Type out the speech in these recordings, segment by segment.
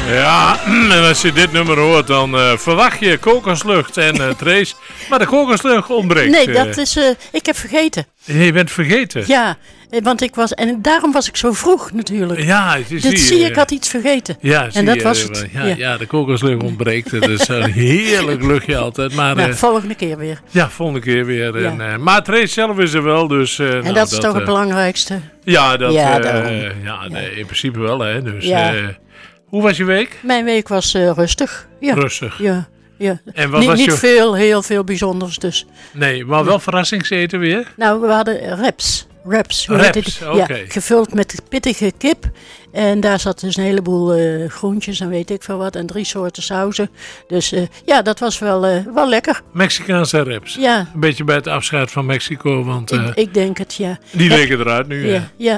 Ja, en als je dit nummer hoort, dan verwacht je kokoslucht en Trace. Maar de kokoslucht ontbreekt. Nee, dat is... ik heb vergeten. Je bent vergeten? Ja, want ik was... En daarom was ik zo vroeg natuurlijk. Ja, ik had iets vergeten. Ja, en dat was het. Ja, de kokoslucht ontbreekt. Dat is een heerlijk luchtje altijd. Maar, nou, volgende keer weer. Ja, volgende keer weer. Ja. En, maar Trace zelf is er wel, dus... en dat is toch het belangrijkste? Ja, dat, nee, in principe wel. Hè. Dus, ja. Hoe was je week? Mijn week was rustig. Ja. Rustig? Ja. Ja. En wat was niet heel veel bijzonders dus. Nee, maar wel verrassingseten weer? Nou, we hadden wraps, oké. Ja, gevuld met pittige kip. En daar zat dus een heleboel groentjes en weet ik veel wat. En 3 soorten sauzen. Dus dat was wel lekker. Mexicaanse wraps. Ja. Een beetje bij het afscheid van Mexico, want... ik denk het, ja. Die leken eruit nu. Ja.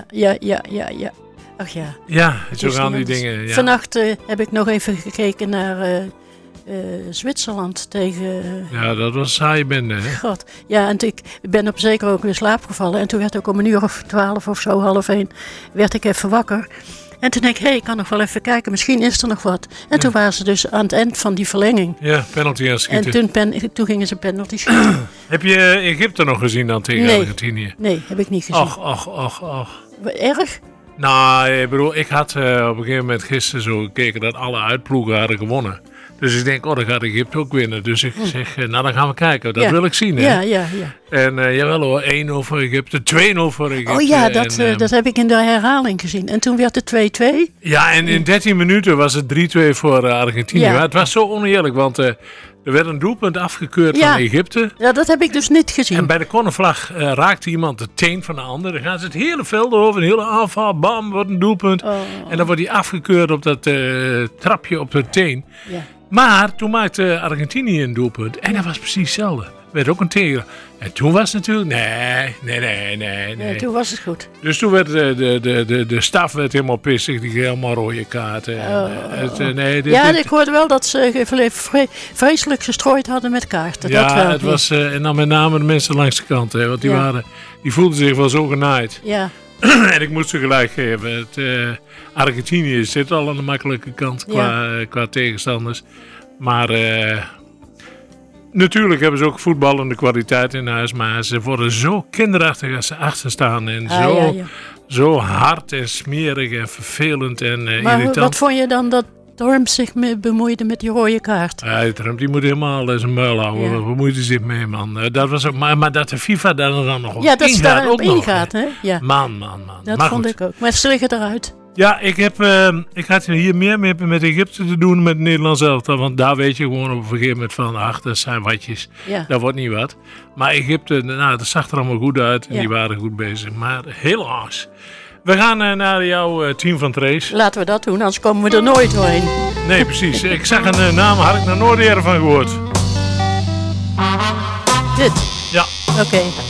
Ach ja. Ja, zo gaan die dingen. Ja. Vannacht heb ik nog even gekeken naar... Zwitserland tegen... Ja, dat was saaie bende, hè? God. Ja, en ik ben op zeker ook weer slaap gevallen. En toen werd ik om 1:12 of zo, 1:30, werd ik even wakker. En toen denk ik, ik kan nog wel even kijken, misschien is er nog wat. En toen waren ze dus aan het eind van die verlenging. Ja, penalty aan schieten. En toen gingen ze penalty schieten. Heb je Egypte nog gezien dan tegen Argentinië? Nee, heb ik niet gezien. Och. Erg? Nou, ik bedoel, ik had op een gegeven moment gisteren zo gekeken dat alle uitploegen hadden gewonnen. Dus ik denk, dan gaat Egypte ook winnen. Dus ik zeg, dan gaan we kijken. Dat wil ik zien, hè? Ja. En jawel hoor, 1-0 voor Egypte, 2-0 voor Egypte. Oh ja, dat heb ik in de herhaling gezien. En toen werd het 2-2. Ja, en in 13 minuten was het 3-2 voor Argentinië. Ja. Maar het was zo oneerlijk, want er werd een doelpunt afgekeurd van Egypte. Ja, dat heb ik dus niet gezien. En bij de cornervlag raakte iemand de teen van de ander. Dan gaan ze het hele veld over, een hele aanval, bam, wordt een doelpunt. Oh. En dan wordt hij afgekeurd op dat trapje op de teen. Ja. Maar toen maakte Argentinië een doelpunt. En dat was precies hetzelfde. Werd ook een tegen. En toen was het natuurlijk... Nee. Toen was het goed. Dus toen werd de staf werd helemaal pissig. Die kreeg helemaal rode kaarten. Ik hoorde wel dat ze vreselijk gestrooid hadden met kaarten. Ja, het was... en dan met name de mensen langs de kant. Hè, want die voelden zich wel zo genaaid. Ja. En ik moet ze gelijk geven. Argentinië zit al aan de makkelijke kant qua tegenstanders. Maar natuurlijk hebben ze ook voetballende kwaliteit in huis. Maar ze worden zo kinderachtig als ze achter staan. En zo hard en smerig en vervelend en irritant. Maar wat vond je dan dat Trump zich bemoeide met die rode kaart? Ja, Trump die moet helemaal zijn muil houden. Ja. Bemoeit hij zich mee, man. Dat was ook, maar dat de FIFA daar dan nog op ingaat. Ja, dat ze daarop ingaat, hè? Ja. Man. Dat maar vond ik ook. Maar ze liggen eruit. Ja, ik had hier meer met Egypte te doen met Nederland zelf. Want daar weet je gewoon op een gegeven moment van... dat zijn watjes. Ja. Dat wordt niet wat. Maar Egypte, dat zag er allemaal goed uit. En die waren goed bezig. Maar helaas. We gaan naar jouw team van Trace. Laten we dat doen, anders komen we er nooit doorheen. Nee, precies. Ik zag een naam, had ik nog nooit eerder van gehoord. Dit? Ja. Oké.